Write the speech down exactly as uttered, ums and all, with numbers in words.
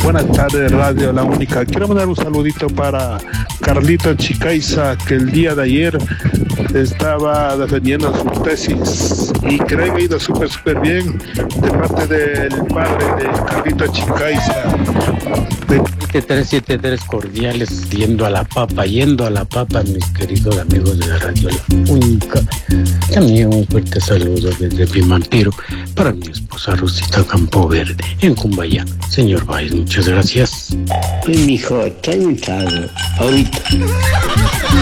Buenas tardes, Radio La Única. Quiero mandar un saludito para Carlito Chicaiza, que el día de ayer estaba defendiendo su tesis y creo que ha ido súper, súper bien de parte del padre de Carlito Chicaiza. De... siete tres siete tres cordiales, yendo a la papa, yendo a la papa, mis queridos amigos de la Radio La Única. También un fuerte saludo desde Pimampiro para mi esposa Rosita Campo Verde en Cumbayá. Señor Baez, muchas gracias. Pues mijo, está invitado ahorita.